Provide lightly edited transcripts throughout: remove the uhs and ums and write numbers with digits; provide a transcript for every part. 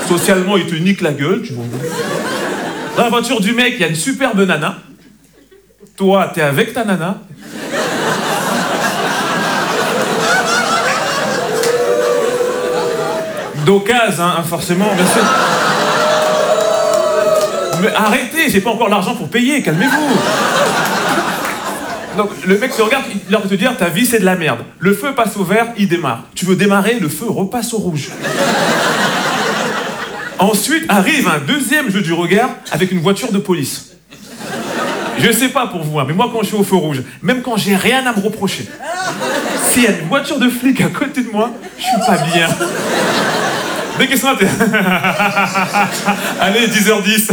Socialement, il te nique la gueule, tu vois. Dans la voiture du mec, il y a une superbe nana. Toi, t'es avec ta nana. D'occasion, hein, forcément, bien sûr. Mais arrêtez, j'ai pas encore l'argent pour payer, calmez-vous. Donc le mec te regarde, il a l'air de te dire ta vie c'est de la merde. Le feu passe au vert, il démarre. Tu veux démarrer, le feu repasse au rouge. Ensuite arrive un deuxième jeu du regard avec une voiture de police. Je sais pas pour vous, hein, mais moi quand je suis au feu rouge, même quand j'ai rien à me reprocher, s'il y a une voiture de flic à côté de moi, je suis pas bien. Dès qu'ils sont là, allez, 10h10.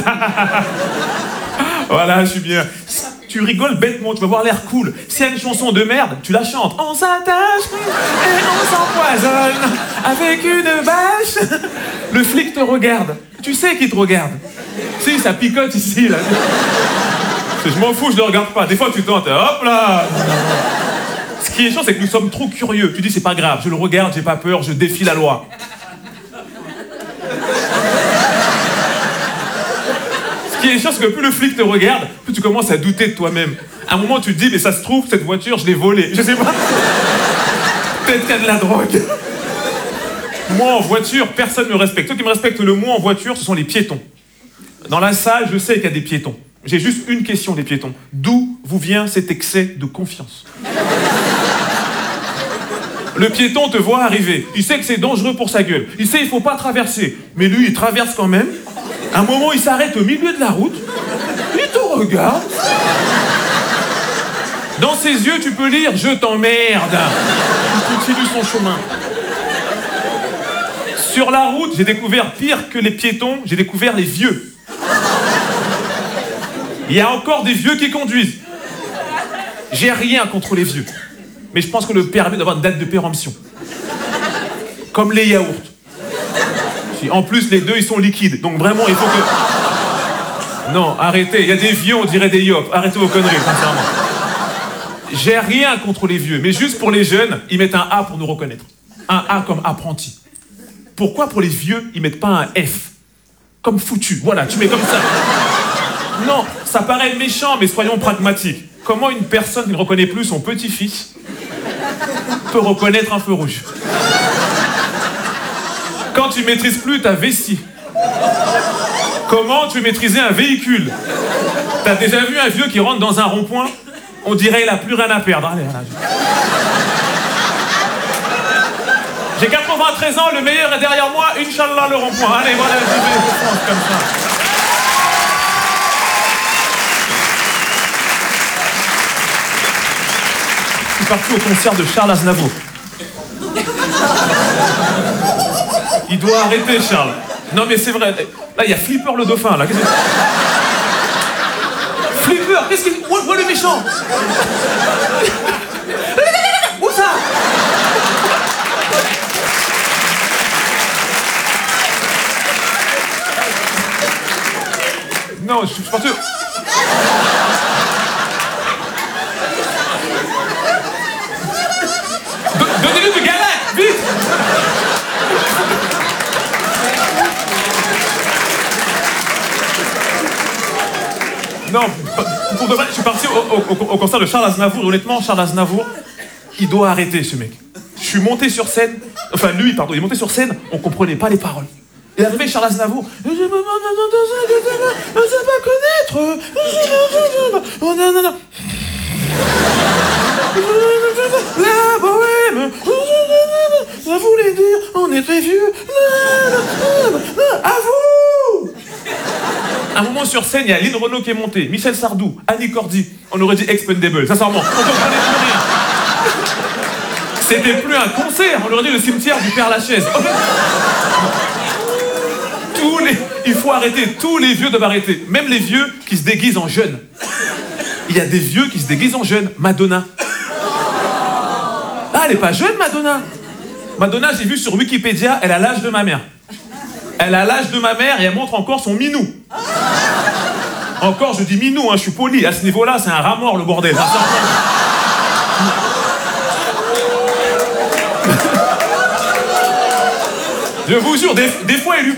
Voilà, je suis bien. Tu rigoles bêtement, tu vas avoir l'air cool. S'il y a une chanson de merde, tu la chantes. On s'attache et on s'empoisonne avec une bâche. Le flic te regarde. Tu sais qu'il te regarde. Si, ça picote ici, là. Je m'en fous, je ne regarde pas. Des fois, tu tentes, hop là. Ce qui est chiant, c'est que nous sommes trop curieux. Tu dis, c'est pas grave, je le regarde, j'ai pas peur, je défie la loi. Ce qui est chiant, c'est que plus le flic te regarde, plus tu commences à douter de toi-même. À un moment, tu te dis, mais ça se trouve, cette voiture, je l'ai volée. Je sais pas. Peut-être qu'il y a de la drogue. Moi, en voiture, personne ne me respecte. Ceux qui me respectent le moins en voiture, ce sont les piétons. Dans la salle, je sais qu'il y a des piétons. J'ai juste une question, les piétons. D'où vous vient cet excès de confiance? Le piéton te voit arriver. Il sait que c'est dangereux pour sa gueule. Il sait qu'il ne faut pas traverser. Mais lui, il traverse quand même. À un moment, il s'arrête au milieu de la route. Il te regarde. Dans ses yeux, tu peux lire « Je t'emmerde ». Il continue son chemin. Sur la route, j'ai découvert pire que les piétons, j'ai découvert les vieux. Il y a encore des vieux qui conduisent. J'ai rien contre les vieux. Mais je pense que le permis doit avoir une date de péremption. Comme les yaourts. En plus, les deux, ils sont liquides. Donc vraiment, il faut que... Non, arrêtez. Il y a des vieux, on dirait des yops. Arrêtez vos conneries, sincèrement. J'ai rien contre les vieux. Mais juste pour les jeunes, ils mettent un A pour nous reconnaître. Un A comme apprenti. Pourquoi pour les vieux, ils mettent pas un F? Comme foutu. Voilà, tu mets comme ça. Non, ça paraît méchant, mais soyons pragmatiques. Comment une personne qui ne reconnaît plus son petit-fils peut reconnaître un feu rouge? Quand tu maîtrises plus ta vestie, comment tu veux maîtriser un véhicule? T'as déjà vu un vieux qui rentre dans un rond-point? On dirait qu'il a plus rien à perdre. Allez, voilà. J'ai 93 ans, le meilleur est derrière moi, Inch'Allah le rond-point. Allez, voilà, je vais en France comme ça. Je suis parti au concert de Charles Aznavour. Il doit arrêter, Charles. Non, mais c'est vrai. Là, il y a Flipper le dauphin, là. Flipper, qu'est-ce qu'il... Où est le méchant? Où ça? Non, je suis parti... Donnez-lui du galette, vite! Non, pour de vrai, je suis parti au concert de Charles Aznavour, et honnêtement, Charles Aznavour, il doit arrêter, ce mec. Je suis monté sur scène, enfin lui, pardon, il est monté sur scène, on comprenait pas les paroles. Il est arrivé Charles Aznavour, je ne sais pas connaître, la bohème, ça voulait dire, on est très vieux, à vous! À un moment sur scène, il y a Lynn Renaud qui est montée, Michel Sardou, Annie Cordy, on aurait dit Expendable, sincèrement, on comprenait plus rien. C'était plus un concert, on aurait dit le cimetière du Père Lachaise. Il faut arrêter, tous les vieux doivent arrêter, même les vieux qui se déguisent en jeunes. Il y a des vieux qui se déguisent en jeunes, Madonna. Ah, elle est pas jeune, Madonna. Madonna, j'ai vu sur Wikipédia, elle a l'âge de ma mère. Elle a l'âge de ma mère et elle montre encore son minou. Encore, je dis minou, hein, je suis poli. À ce niveau-là, c'est un rat mort, le bordel. Je vous jure, des fois, il lui